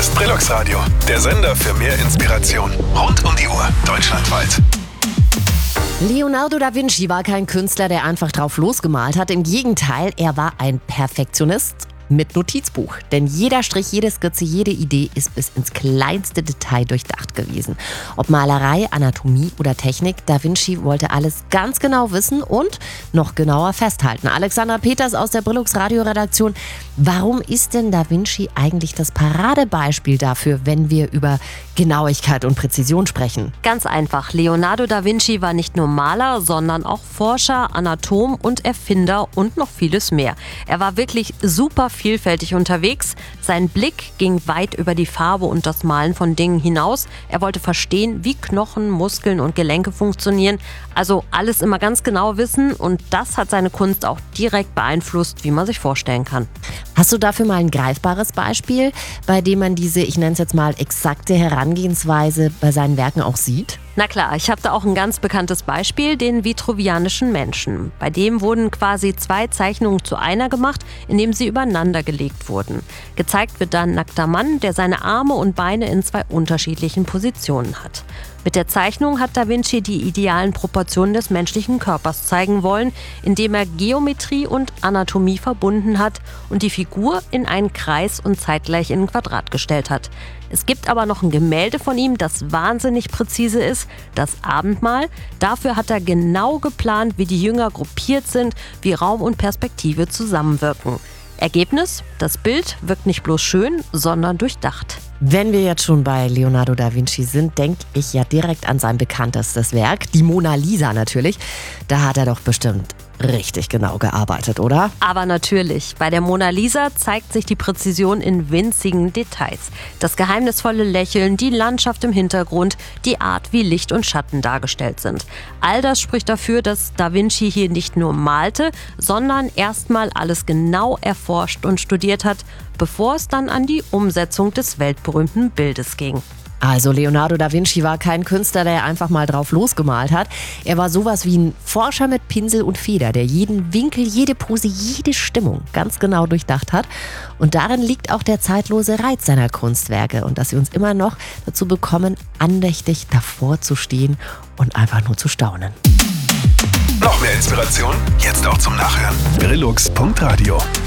ist Brillux Radio, der Sender für mehr Inspiration. Rund um die Uhr, deutschlandweit. Leonardo da Vinci war kein Künstler, der einfach drauf losgemalt hat. Im Gegenteil, er war ein Perfektionist mit Notizbuch. Denn jeder Strich, jede Skizze, jede Idee ist bis ins kleinste Detail durchdacht gewesen. Ob Malerei, Anatomie oder Technik, da Vinci wollte alles ganz genau wissen und noch genauer festhalten. Alexandra Peters aus der Brillux Radioredaktion. Warum ist denn da Vinci eigentlich das Paradebeispiel dafür, wenn wir über Genauigkeit und Präzision sprechen? Ganz einfach. Leonardo da Vinci war nicht nur Maler, sondern auch Forscher, Anatom und Erfinder und noch vieles mehr. Er war wirklich super vielfältig unterwegs. Sein Blick ging weit über die Farbe und das Malen von Dingen hinaus. Er wollte verstehen, wie Knochen, Muskeln und Gelenke funktionieren. Also alles immer ganz genau wissen, und das hat seine Kunst auch direkt beeinflusst, wie man sich vorstellen kann. Hast du dafür mal ein greifbares Beispiel, bei dem man diese, ich nenne es jetzt mal, exakte Herangehensweise bei seinen Werken auch sieht? Na klar, ich habe da auch ein ganz bekanntes Beispiel, den vitruvianischen Menschen. Bei dem wurden quasi 2 Zeichnungen zu einer gemacht, indem sie übereinander gelegt wurden. Gezeigt wird dann ein nackter Mann, der seine Arme und Beine in 2 unterschiedlichen Positionen hat. Mit der Zeichnung hat Da Vinci die idealen Proportionen des menschlichen Körpers zeigen wollen, indem er Geometrie und Anatomie verbunden hat und die Figur in einen Kreis und zeitgleich in ein Quadrat gestellt hat. Es gibt aber noch ein Gemälde von ihm, das wahnsinnig präzise ist, das Abendmahl. Dafür hat er genau geplant, wie die Jünger gruppiert sind, wie Raum und Perspektive zusammenwirken. Ergebnis: Das Bild wirkt nicht bloß schön, sondern durchdacht. Wenn wir jetzt schon bei Leonardo da Vinci sind, denke ich ja direkt an sein bekanntestes Werk, die Mona Lisa natürlich. Da hat er doch bestimmt richtig genau gearbeitet, oder? Aber natürlich, bei der Mona Lisa zeigt sich die Präzision in winzigen Details. Das geheimnisvolle Lächeln, die Landschaft im Hintergrund, die Art, wie Licht und Schatten dargestellt sind. All das spricht dafür, dass Da Vinci hier nicht nur malte, sondern erstmal alles genau erforscht und studiert hat, bevor es dann an die Umsetzung des weltberühmten Bildes ging. Also Leonardo da Vinci war kein Künstler, der einfach mal drauf losgemalt hat. Er war sowas wie ein Forscher mit Pinsel und Feder, der jeden Winkel, jede Pose, jede Stimmung ganz genau durchdacht hat. Und darin liegt auch der zeitlose Reiz seiner Kunstwerke und dass sie uns immer noch dazu bekommen, andächtig davor zu stehen und einfach nur zu staunen. Noch mehr Inspiration? Jetzt auch zum Nachhören. Brillux.radio